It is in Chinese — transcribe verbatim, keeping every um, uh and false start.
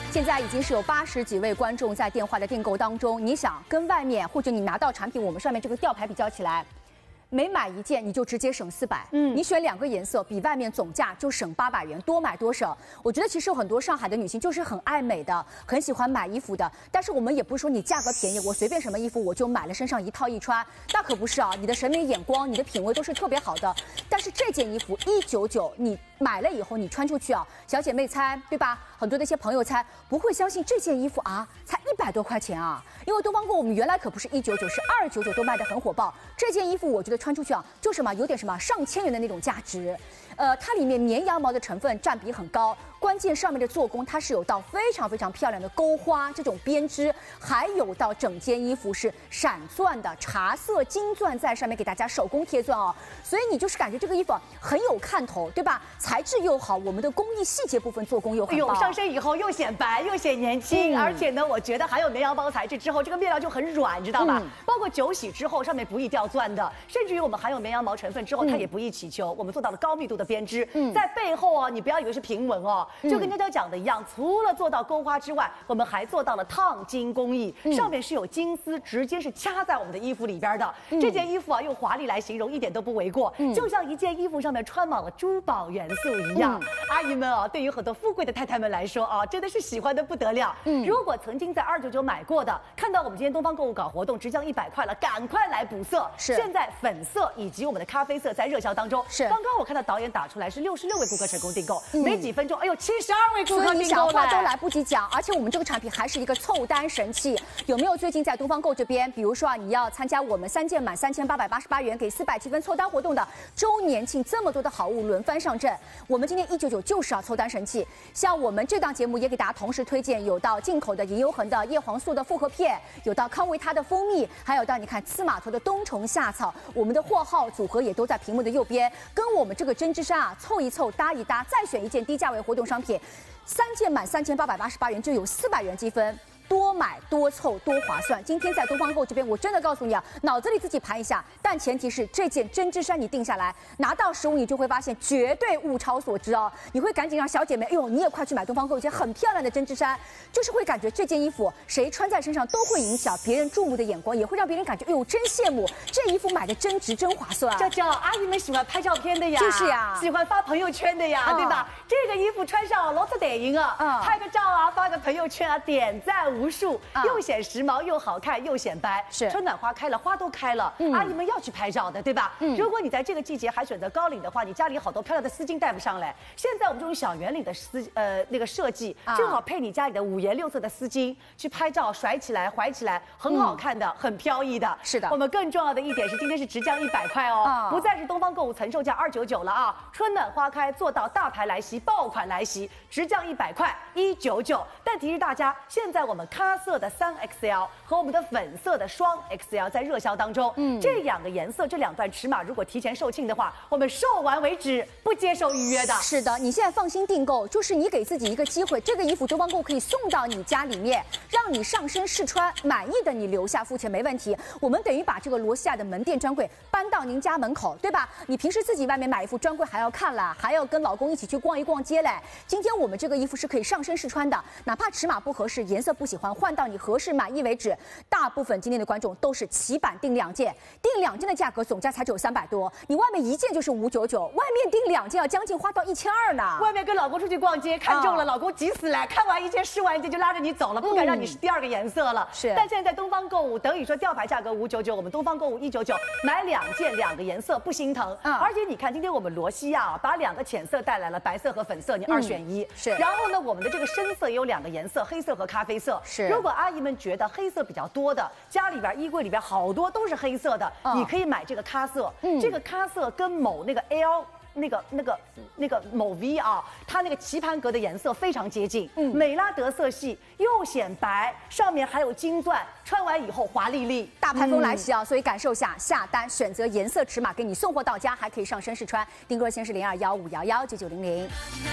现在已经是有八十几位观众在电话的订购当中，你想跟外面或者你拿到产品，我们上面这个吊牌比较起来。 每买一件你就直接省四百，嗯，你选两个颜色，比外面总价就省八百元，多买多省。我觉得其实有很多上海的女性就是很爱美的，很喜欢买衣服的。但是我们也不是说你价格便宜，我随便什么衣服我就买了身上一套一穿，那可不是啊！你的审美眼光、你的品味都是特别好的。但是这件衣服一九九，你买了以后你穿出去啊，小姐妹猜对吧？很多的一些朋友猜不会相信这件衣服啊，才一百多块钱啊！因为东方购我们原来可不是一九九，是二九九都卖得很火爆。这件衣服我觉得。 穿出去啊，就什么有点什么上千元的那种价值，呃，它里面绵羊毛的成分占比很高，关键上面的做工它是有到非常非常漂亮的钩花这种编织，还有到整件衣服是闪钻的茶色金钻在上面给大家手工贴钻哦，所以你就是感觉这个衣服很有看头，对吧？材质又好，我们的工艺细节部分做工又很棒， 有上身以后又显白又显年轻，嗯、而且呢，我觉得还有绵羊毛材质之后，这个面料就很软，知道吧？嗯、包括酒洗之后上面不易掉钻的，甚至。 至于我们含有绵羊毛成分之后，它也不易起球。嗯、我们做到了高密度的编织，嗯、在背后哦，你不要以为是平纹哦，就跟娇娇讲的一样，除了做到钩花之外，我们还做到了烫金工艺，嗯、上面是有金丝，直接是掐在我们的衣服里边的。嗯、这件衣服啊，用华丽来形容一点都不为过，嗯、就像一件衣服上面穿满了珠宝元素一样。嗯、阿姨们啊，对于很多富贵的太太们来说啊，真的是喜欢的不得了。嗯、如果曾经在二九九买过的，看到我们今天东方购物搞活动，直降一百块了，赶快来补色。 是， 现在粉。 色以及我们的咖啡色在热销当中， 是刚刚我看到导演打出来是六十六位顾客成功订购，嗯、没几分钟，哎呦，七十二位顾客订购了， 所以你想话都来不及讲，而且我们这个产品还是一个凑单神器。有没有最近在东方购这边，比如说啊，你要参加我们三件满三千八百八十八元给四百积分凑单活动的周年庆，这么多的好物轮番上阵，我们今天一九九就是要凑单神器。像我们这档节目也给大家同时推荐，有到进口的银优恒的叶黄素的复合片，有到康维他的蜂蜜，还有到你看司马头的冬虫夏草，我们的货号组合。 也都在屏幕的右边，跟我们这个针织衫啊凑一凑搭一搭，再选一件低价位活动商品，三件满三千八百八十八元就有四百元积分。 多买多凑多划算。今天在东方购这边，我真的告诉你啊，脑子里自己盘一下。但前提是这件针织衫你定下来，拿到实物你就会发现绝对物超所值哦。你会赶紧让小姐妹，哎呦，你也快去买东方购一件很漂亮的针织衫，就是会感觉这件衣服谁穿在身上都会引起别人注目的眼光，也会让别人感觉，哎呦，真羡慕，这衣服买的真值真划算。 娇娇，阿姨们喜欢拍照片的呀， 就是呀， 喜欢发朋友圈的呀，嗯、对吧？这个衣服穿上老特得赢啊，嗯、拍个照啊，发个朋友圈啊，点赞无数，嗯、又显时髦，又好看，又显白。 是春暖花开了，花都开了，嗯、阿姨们要去拍照的，对吧？嗯、如果你在这个季节还选择高领的话，你家里好多漂亮的丝巾带不上来。现在我们这种小圆领的丝，呃，那个设计正好配你家里的五颜六色的丝巾，去拍照，甩起来，怀起来，很好看的，嗯、很飘逸的。 是的。 我们更重要的一点是，今天是直降一百块哦，嗯、不再是东方购物曾售价二九九了啊！春暖花开，做到大牌来袭，爆款来袭，直降一百块，一九九。但提示大家，现在我们咖色的三 X L 和我们的粉色的双 X L 在热销当中。嗯，这两个颜色，这两段尺码，如果提前售罄的话，我们售完为止，不接受预约的。 是的，你现在放心订购，就是你给自己一个机会，这个衣服东方购可以送到你家里面，让你上身试穿，满意的你留下付钱没问题。我们等于把这个罗西亚的门店专柜搬到您家门口，对吧？你平时自己外面买衣服，专柜还要看了，还要跟老公一起去逛一逛街嘞。今天我们这个衣服是可以上身试穿的，哪怕尺码不合适，颜色不喜欢，换到你合适满意为止。大部分今天的观众都是起版订两件，订两件的价格总价才只有三百多，你外面一件就是五九九，外面订两件要将近花到一千二呢。 外面跟老公出去逛街，看中了，哦、老公急死了，看完一件试完一件就拉着你走了，不敢让你试第二个颜色了。 是， 但现在在东方购物，等于说吊牌价格五九九，我们东方购物一九九，买两件两个颜色不心疼。嗯，而且你看，今天我们罗西亚把两个浅色带来了，白色和粉色，你二选一。嗯、 是， 然后呢，我们的这个深色也有两个颜色，黑色和咖啡色。 是， 如果阿姨们觉得黑色比较多的，家里边衣柜里边好多都是黑色的，嗯、你可以买这个咖色。嗯，这个咖色跟某那个 L。那个、那个、那个某 V 啊，它那个棋盘格的颜色非常接近，嗯，美拉德色系又显白，上面还有金钻，穿完以后华丽丽。 大牌风来袭啊，嗯、所以感受下下单，选择颜色尺码给你送货到家，还可以上身试穿。订购热线是零二幺五幺幺九九零零。